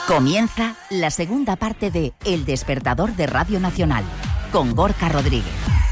Comienza la segunda parte de El Despertador de Radio Nacional, con Gorka Rodríguez.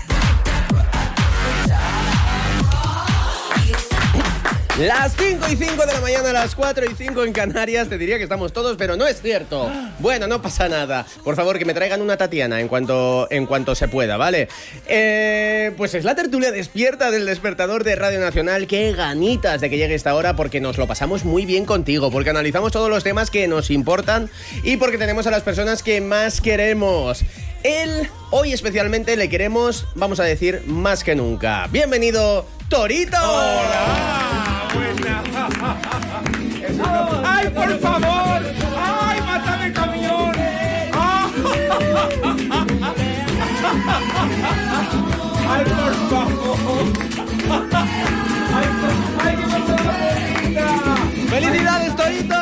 Las 5:05 de la mañana, las 4:05 en Canarias. Te diría que estamos todos, pero no es cierto. Bueno, no pasa nada. Por favor, que me traigan una Tatiana en cuanto se pueda, ¿vale? Pues es la tertulia despierta del Despertador de Radio Nacional. Qué ganitas de que llegue esta hora, porque nos lo pasamos muy bien contigo, porque analizamos todos los temas que nos importan y porque tenemos a las personas que más queremos. Hoy especialmente le queremos, vamos a decir, más que nunca. ¡Bienvenido, Torito! ¡Hola! Buena. ¡Ay, por favor! ¡Ay, mátame, camión! ¡Ay, por favor! ¡Ay, qué bonita! ¡Felicidades, Torito!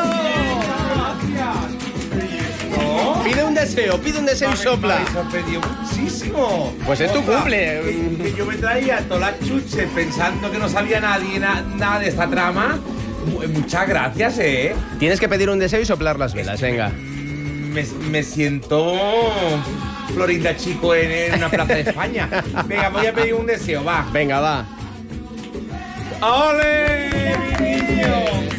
Pide un deseo y sopla. Me sorprendió muchísimo. Pues es tu cumple. Que yo me traía toda la chuche pensando que no sabía nadie nada de esta trama. Muchas gracias, Tienes que pedir un deseo y soplar las velas, venga. Me siento Florinda Chico en una plaza de España. Venga, voy a pedir un deseo, va. Venga, va. ¡Ole, mi niño!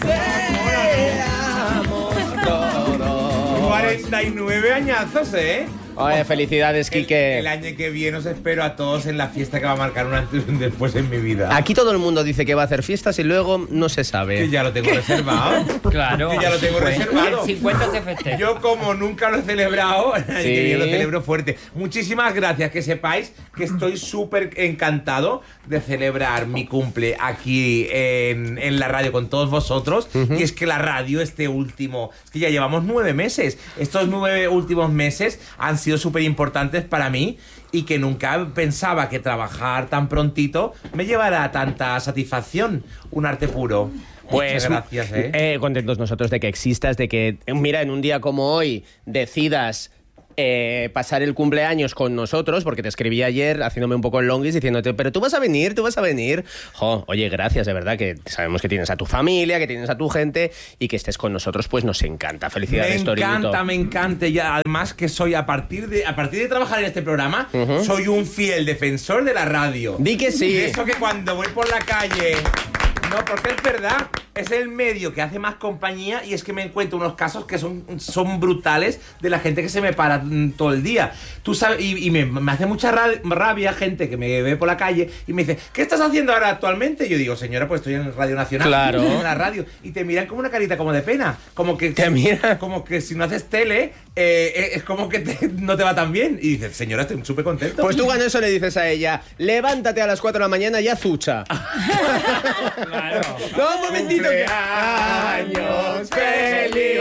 49 añazos, Oye, felicidades, Quique. El año que viene os espero a todos en la fiesta que va a marcar un antes y un después en mi vida. Aquí todo el mundo dice que va a hacer fiestas y luego no se sabe. Que ya lo tengo reservado. Claro. Que ya lo tengo reservado. El 50 se festeja. Yo, como nunca lo he celebrado, el año que viene lo celebro fuerte. Muchísimas gracias, que sepáis que estoy súper encantado de celebrar mi cumple aquí en la radio con todos vosotros. Y es que la radio, es que ya llevamos 9 meses. Estos 9 últimos meses han sido súper importantes para mí y que nunca pensaba que trabajar tan prontito me llevara a tanta satisfacción. Un arte puro. Pues muchas gracias, contentos nosotros de que existas, de que, mira, en un día como hoy decidas pasar el cumpleaños con nosotros, porque te escribí ayer haciéndome un poco el longis diciéndote, pero tú vas a venir. Jo, oye, gracias, de verdad, que sabemos que tienes a tu familia, que tienes a tu gente y que estés con nosotros, pues nos encanta. Felicidades, Torito. Me encanta. Y además que soy, a partir de trabajar en este programa, soy un fiel defensor de la radio. Di que sí. De eso que cuando voy por la calle... No, porque es verdad, es el medio que hace más compañía y es que me encuentro unos casos que son brutales de la gente que se me para todo el día. Tú sabes, y me hace mucha rabia gente que me ve por la calle y me dice, ¿qué estás haciendo ahora actualmente? Y yo digo, señora, pues estoy en Radio Nacional. Claro. En la radio. Y te miran como una carita como de pena. Como que como que si no haces tele, es como que no te va tan bien. Y dices, señora, estoy súper contento. Pues tú con eso le dices a ella, levántate a las 4 de la mañana y azucha. Claro. No, un momentito. ¡Cumpleaños feliz!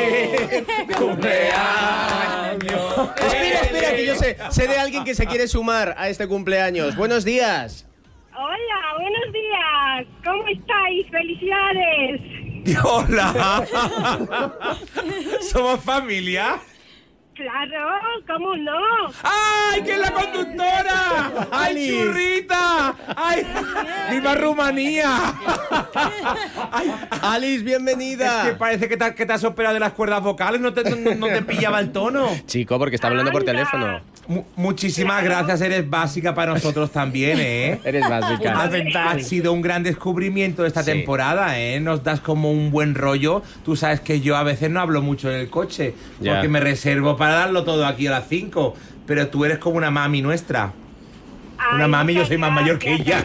¡Cumpleaños! Espera, que yo sé de alguien que se quiere sumar a este cumpleaños. Buenos días. Hola, buenos días. ¿Cómo estáis? ¡Felicidades! ¡Hola! ¿Somos familia? Claro, ¿cómo no? ¡Ay, que es la conductora! ¡Ay, Alice. churrita! ¡Ay, viva Rumanía! Ay, Alice, bienvenida. es que parece que te has operado de las cuerdas vocales, no te pillaba el tono. Chico, porque está hablando por Anda. teléfono. Muchísimas gracias, eres básica para nosotros también, Eres básica. Ha sido un gran descubrimiento esta temporada, Nos das como un buen rollo. Tú sabes que yo a veces no hablo mucho en el coche, Ya. porque me reservo para darlo todo aquí a las 5. Pero tú eres como una mami nuestra. Una Ay, mami, yo muchas soy más mayor que gracias.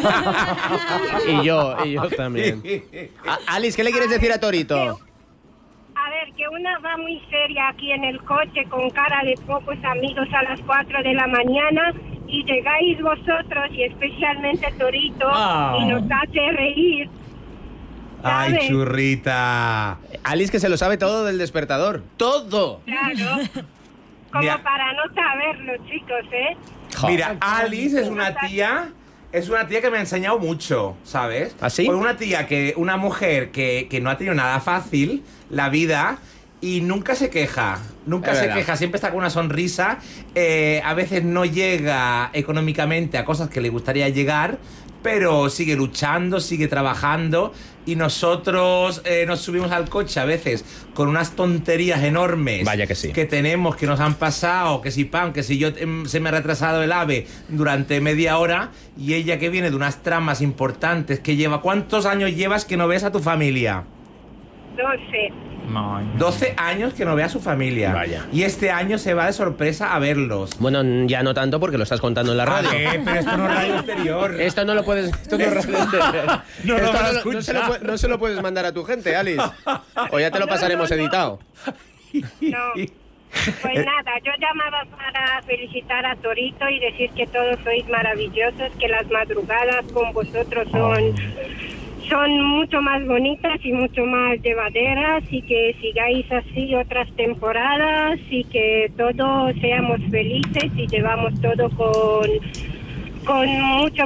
ella. Y yo también. Alice, ¿qué le quieres decir a Torito? A ver, que una va muy seria aquí en el coche con cara de pocos amigos a las 4 de la mañana y llegáis vosotros y especialmente Torito y nos hace reír. Ay, ¿sabes? churrita. Alice, que se lo sabe todo del despertador. ¡Todo! Claro. Como Mira. para no saberlo, chicos, Jo. Mira, Alice es una tía que me ha enseñado mucho, ¿sabes? ¿Ah, sí? Pues una mujer que no ha tenido nada fácil la vida y nunca se queja. Nunca Es se verdad. queja, siempre está con una sonrisa. A veces no llega económicamente a cosas que le gustaría llegar, pero sigue luchando, sigue trabajando. Y nosotros nos subimos al coche a veces con unas tonterías enormes. Vaya que sí. Que tenemos, que nos han pasado, que si pan, que si yo se me ha retrasado el AVE durante media hora, y ella que viene de unas tramas importantes que lleva. ¿Cuántos años llevas que no ves a tu familia? 12. 12 años que no ve a su familia. Vaya. Y este año se va de sorpresa a verlos. Bueno, ya no tanto porque lo estás contando en la radio. Pero esto no es radio exterior. Esto no lo puedes... Esto no, es radio exterior. No lo Esto van a no escuchar. no se lo puedes mandar a tu gente, Alice. O ya te lo pasaremos editado. No. Pues nada, yo llamaba para felicitar a Torito y decir que todos sois maravillosos, que las madrugadas con vosotros son mucho más bonitas y mucho más llevaderas, y que sigáis así otras temporadas y que todos seamos felices y llevamos todo con mucho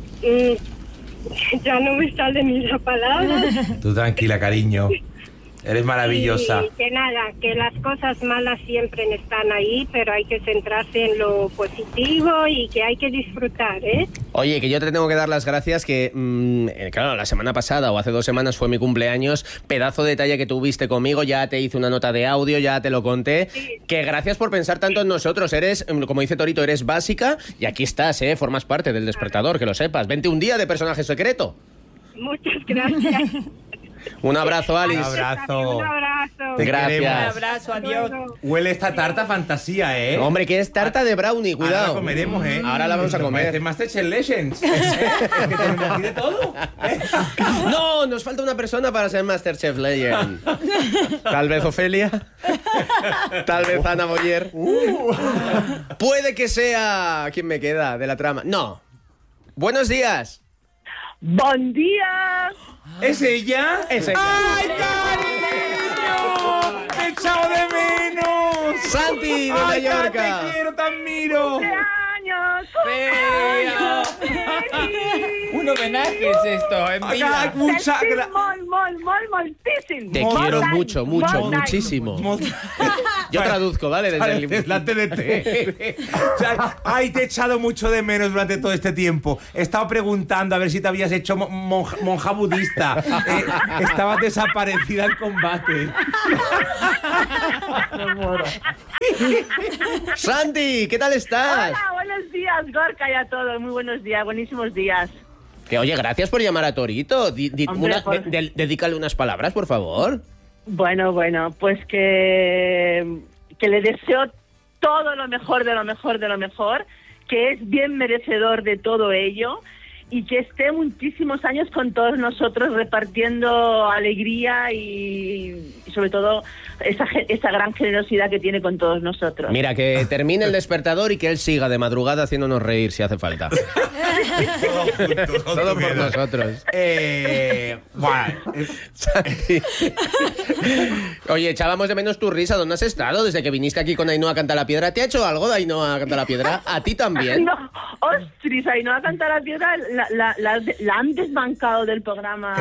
ya no me sale ni la palabra. Tú tranquila, cariño. Eres maravillosa. Y que nada, que las cosas malas siempre están ahí, pero hay que centrarse en lo positivo y que hay que disfrutar, ¿eh? Oye, que yo te tengo que dar las gracias que, claro, la semana pasada o hace 2 semanas fue mi cumpleaños, pedazo de detalle que tuviste conmigo, ya te hice una nota de audio, ya te lo conté, Sí. que gracias por pensar tanto en nosotros, eres, como dice Torito, eres básica y aquí estás, formas parte del despertador, que lo sepas, vente un día de personaje secreto. Muchas gracias. Un abrazo, Alice. Un abrazo. Un abrazo. Te Gracias. queremos. Un abrazo, adiós. Bueno. Huele esta tarta fantasía, ¿eh? Hombre, que es tarta de brownie, Ahora cuidado. la comeremos, ¿eh? Ahora la vamos a Esto comer. parece Masterchef Legends. Es que tenemos aquí de todo. No, nos falta una persona para ser Masterchef Legend. Tal vez Ofelia. Tal vez Ana Boyer. Puede que sea... ¿Quién me queda de la trama? No. Buenos días. ¡Buen día! ¿Es ella? Es ella. ¡Ay, cariño! ¡Te he echado de menos! Santi de ¡Ay, Mallorca. te quiero, te admiro! ¡Años! Un homenaje es esto, en Ay, vida. mucha Moltíssim. Te Molt quiero any, mucho, mucho, molt any. muchísimo. Molt- Yo traduzco, ¿vale? Desde el... Pareces la TDT. O sea, ay, te he echado mucho de menos durante todo este tiempo. He estado preguntando a ver si te habías hecho monja budista. Estabas desaparecida en combate. Santi, ¿qué tal estás? Hola, buenos días, Gorka, y a todos. Muy buenos días, buenísimos días. Que oye, gracias por llamar a Torito. Hombre, por- Dedícale unas palabras, por favor. Bueno, pues que le deseo todo lo mejor de lo mejor de lo mejor, que es bien merecedor de todo ello y que esté muchísimos años con todos nosotros repartiendo alegría y sobre todo esa gran generosidad que tiene con todos nosotros. Mira, que termine el despertador y que él siga de madrugada haciéndonos reír si hace falta. Todo por nosotros. Bueno, Santi. Oye, echábamos de menos tu risa. ¿Dónde has estado desde que viniste aquí con Ainhoa a Cantar la Piedra? ¿Te ha hecho algo de Ainhoa a Cantar la Piedra? ¿A ti también? No, ostras, ahí no va a cantar la piedra, la han desbancado del programa.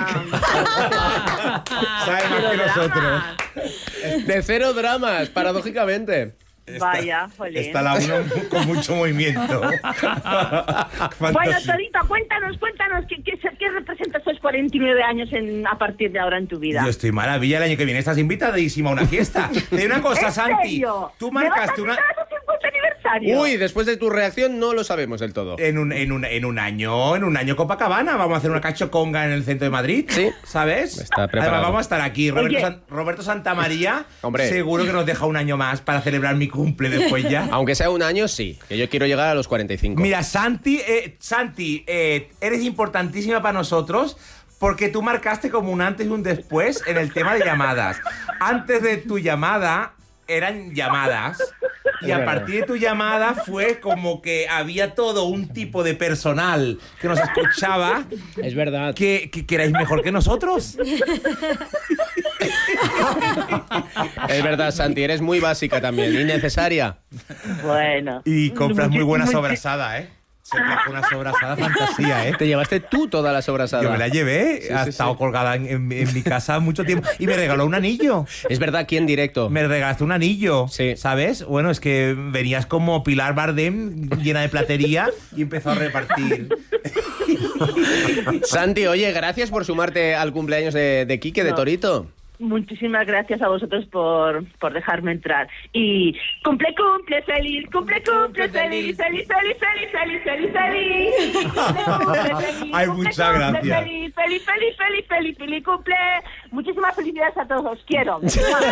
sabe más que Pero nosotros. dramas. De cero dramas, paradójicamente. Vaya, jolín. Está la uno con mucho movimiento. Bueno, Fantasía. Torito, cuéntanos, ¿qué representa esos 49 años a partir de ahora en tu vida? Yo estoy maravilla. El año que viene estás invitadísima a una fiesta. Te digo una cosa, ¿En Santi. serio? Tú ¿Me vas a marcaste una... invitar a tu 50 aniversario? Uy, después de tu reacción no lo sabemos del todo. En un año Copacabana vamos a hacer una cachoconga en el centro de Madrid. Sí. ¿Sabes? Está preparado. Además, vamos a estar aquí. Oye. Roberto Santamaría Hombre. seguro que nos deja un año más para celebrar mi cumple después ya. Aunque sea un año, sí. Que yo quiero llegar a los 45. Mira, Santi, eres importantísima para nosotros porque tú marcaste como un antes y un después en el tema de llamadas. Antes de tu llamada eran llamadas y a partir de tu llamada fue como que había todo un tipo de personal que nos escuchaba Es verdad. que erais mejor que nosotros. Es verdad, Santi, eres muy básica también, innecesaria. Bueno. Y compras muy buena Muchísimo- sobrasada, ¿eh? Se trajo una sobrasada fantasía, ¿eh? Te llevaste tú toda la sobrasada. Yo me la llevé, Sí, ha sí, estado sí. colgada en mi casa mucho tiempo. Y me regaló un anillo. Es verdad, aquí en directo. Me regalaste un anillo, Sí. ¿sabes? Bueno, es que venías como Pilar Bardem llena de platería y empezó a repartir. Santi, oye, gracias por sumarte al cumpleaños de Quique, de No. Torito. Muchísimas gracias a vosotros por dejarme entrar. Y cumple, feliz, feliz, feliz, feliz, feliz, feliz, feliz, feliz. Ay, muchas gracias. Feliz, feliz, feliz, feliz, feliz, feliz cumple. Muchísimas felicidades a todos, os quiero.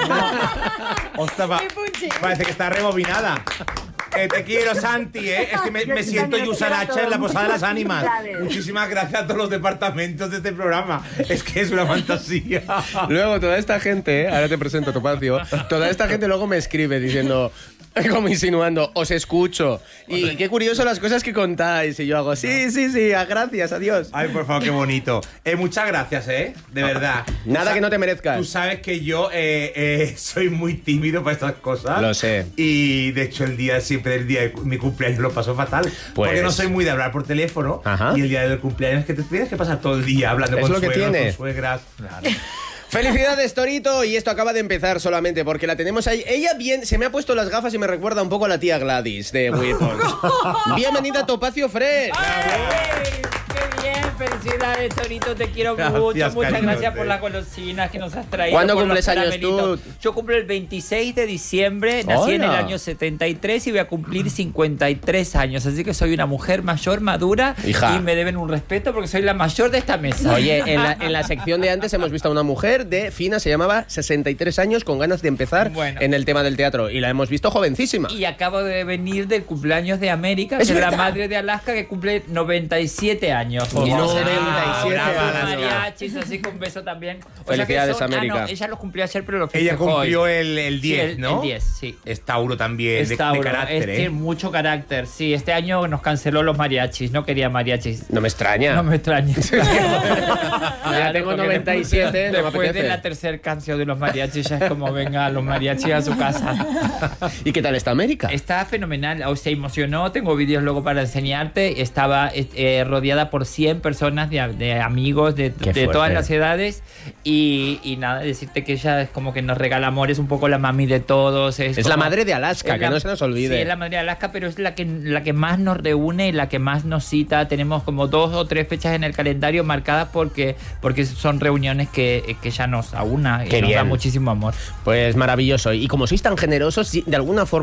Ostras, parece que está rebobinada. Te quiero, Santi, ¿eh? Es que me siento Yusaracha en la Posada de las Ánimas. Muchísimas gracias a todos los departamentos de este programa. Es que es una fantasía. Luego toda esta gente, ahora te presento Topacio, toda esta gente luego me escribe diciendo, como insinuando, os escucho. Y qué curioso las cosas que contáis. Y yo hago, sí, gracias, adiós. Ay, por favor, qué bonito. Muchas gracias, ¿eh? De verdad. Nada que no te merezcas. Tú sabes que yo soy muy tímido para estas cosas. Lo sé. Y de hecho siempre el día de mi cumpleaños lo paso fatal. Pues- Porque no soy muy de hablar por teléfono. Ajá. Y el día del cumpleaños que te tienes que pasar todo el día hablando Es con lo que suegros, tiene. con suegras. Claro. Felicidades, Torito, y esto acaba de empezar solamente porque la tenemos ahí. Ella bien, se me ha puesto las gafas y me recuerda un poco a la tía Gladys de Weapons. Bienvenida, Topacio Fresh. ¡Ay! ¡Qué bien! Felicidades, Torito, te quiero Gracias, mucho. Muchas cariño, gracias te- por las golosinas que nos has traído. ¿Cuándo por los cumples años caramelitos. tú? Yo cumplo el 26 de diciembre, nací en el Hola. año 73 y voy a cumplir 53 años. Así que soy una mujer mayor, madura, Hija. y me deben un respeto porque soy la mayor de esta mesa. Oye, en la sección de antes hemos visto a una mujer de fina, se llamaba 63 años, con ganas de empezar Bueno. en el tema del teatro. Y la hemos visto jovencísima. Y acabo de venir del cumpleaños de América, Es que es la verdad. madre de Alaska, que cumple 97 años. Y 97 brava, años. mariachis, así que un beso también. Felicidades, que América. no, ella los cumplió ayer, pero lo Ella festejó cumplió hoy. el 10, Sí, ¿no? El 10, sí. Es Tauro también, Es de Tauro, carácter, tiene ¿eh? mucho carácter, sí. Este año nos canceló los mariachis, no quería mariachis. No me extraña. No me extraña. Ya tengo porque 97, no me después apetece. de la tercera canción de los mariachis, ya es como venga los mariachis a su casa. ¿Y qué tal está América? Está fenomenal, o se emocionó, tengo vídeos luego para enseñarte, estaba rodeada por 100 personas de amigos de fuerte. todas las edades y nada, decirte que ella es como que nos regala amor, es un poco la mami de todos. Es como- la madre de Alaska, es que no se nos olvide. Sí, es la madre de Alaska, pero es la que más nos reúne y la que más nos cita. Tenemos como 2 o 3 fechas en el calendario marcadas porque son reuniones que ella nos aúna y Qué nos da bien. muchísimo amor. Pues maravilloso. Y como sois tan generosos, de alguna forma